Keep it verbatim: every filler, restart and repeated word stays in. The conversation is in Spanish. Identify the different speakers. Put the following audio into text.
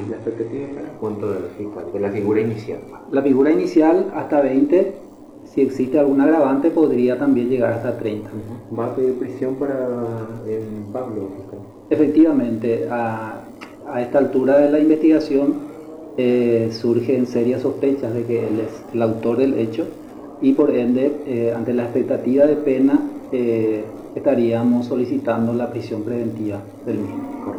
Speaker 1: ¿Y la expectativa para cuánto del fiscal, de la figura inicial?
Speaker 2: La figura inicial hasta veinte, si existe algún agravante podría también llegar hasta treinta.
Speaker 1: Uh-huh. ¿Va a pedir prisión para eh, Pablo, fiscal?
Speaker 2: Efectivamente, a, a esta altura de la investigación eh, surgen serias sospechas de que él es el autor del hecho y por ende, eh, ante la expectativa de pena, eh, estaríamos solicitando la prisión preventiva del mismo.